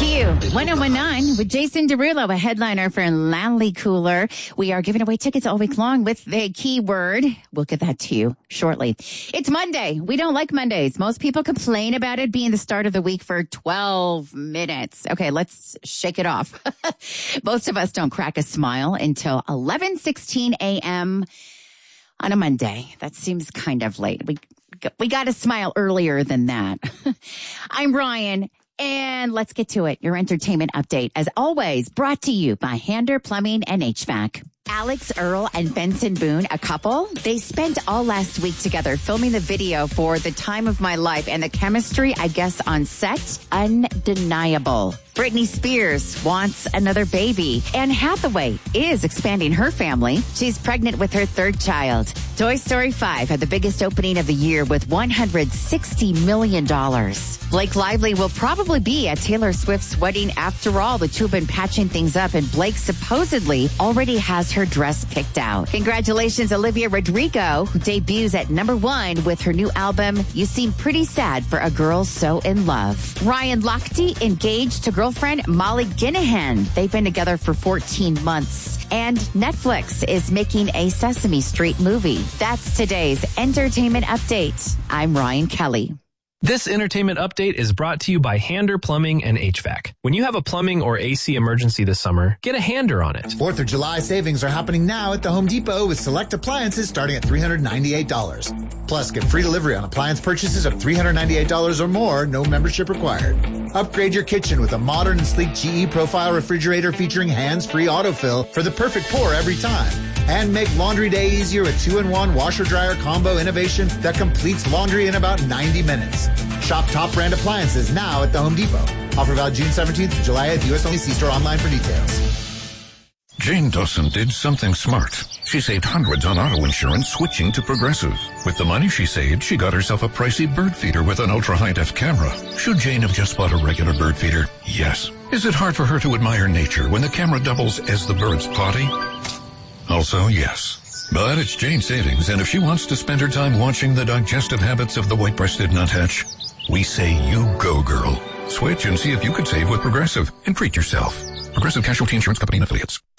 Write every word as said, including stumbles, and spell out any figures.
Q one oh one nine with Jason Derulo, a headliner for Lally Cooler. We are giving away tickets all week long with the keyword. We'll get that to you shortly. It's Monday. We don't like Mondays. Most people complain about it being the start of the week for twelve minutes. Okay, let's shake it off. Most of us don't crack a smile until eleven sixteen a.m. on a Monday. That seems kind of late. We we got to smile earlier than that. I'm Ryan. And let's get to it. Your entertainment update, as always, brought to you by Hander Plumbing and H V A C. Alex Earl and Benson Boone, a couple, they spent all last week together filming the video for The Time of My Life, and the chemistry, I guess, on set, undeniable. Britney Spears wants another baby. Anne Hathaway is expanding her family. She's pregnant with her third child. Toy Story five had the biggest opening of the year with one hundred sixty million dollars. Blake Lively will probably be at Taylor Swift's wedding. After all, the two have been patching things up, and Blake supposedly already has her dress picked out. Congratulations, Olivia Rodrigo, who debuts at number one with her new album, You Seem Pretty Sad for a Girl So in Love. Ryan Lochte engaged to girlfriend Molly Ginahan. They've been together for fourteen months. And Netflix is making a Sesame Street movie. That's today's entertainment update. I'm Ryan Kelly. This entertainment update is brought to you by Hander Plumbing and H V A C. When you have a plumbing or A C emergency this summer, get a Hander on it. Fourth of July savings are happening now at the Home Depot with select appliances starting at three hundred ninety-eight dollars. Plus, get free delivery on appliance purchases of three hundred ninety-eight dollars or more, no membership required. Upgrade your kitchen with a modern and sleek G E Profile refrigerator featuring hands-free autofill for the perfect pour every time. And make laundry day easier with two in one washer-dryer combo innovation that completes laundry in about ninety minutes. Shop top brand appliances now at the Home Depot. Offer valid June seventeenth to July eighth. U S only. See store online for details. Jane Dawson did something smart. She saved hundreds on auto insurance switching to Progressive. With the money she saved, she got herself a pricey bird feeder with an ultra-high-def camera. Should Jane have just bought a regular bird feeder? Yes. Is it hard for her to admire nature when the camera doubles as the bird's potty? Also, yes. But it's Jane's savings, and if she wants to spend her time watching the digestive habits of the white-breasted nuthatch, we say you go, girl. Switch and see if you could save with Progressive and treat yourself. Progressive Casualty Insurance Company and Affiliates.